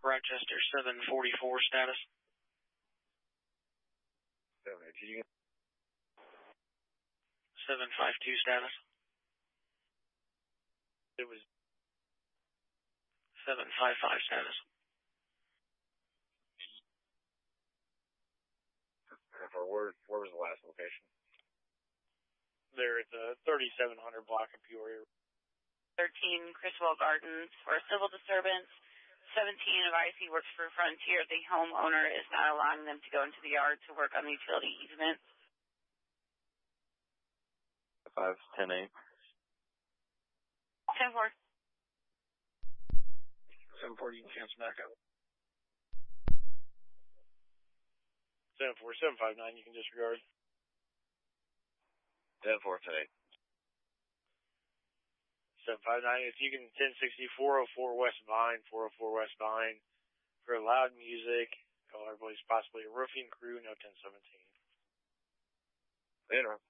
Rochester 744 status. 752 status. It was 755 status. Where was the last location? There at the 3700 block of Peoria. 13 Criswell Gardens for a civil disturbance. 17 advised he works for Frontier. The homeowner is not allowing them to go into the yard to work on the utility easement. 5-10-8. 10-4. 740, you can cancel back up. 7-4, 759, you can disregard. 10-4, 10-8. 759, if you can 1060 404 West Vine, 404 West Vine. For loud music, call everybody's possibly a roofing crew, no 1017. Later.